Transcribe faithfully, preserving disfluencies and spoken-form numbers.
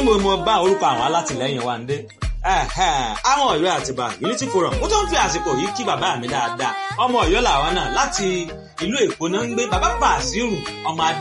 níbo mo bá orúkọ àwọn alátìlẹ́yìn wa ń dé. Àwọn Ọ̀yọ́ Àtìbà Unity Forum ó tó ń fi àsìkò yìí kí bàbá mi dáadáa ọmọ Ọ̀yọ́ làwọn náà láti ìlú Èkó náà ń gbé bàbá Bàsírù ọmọ adé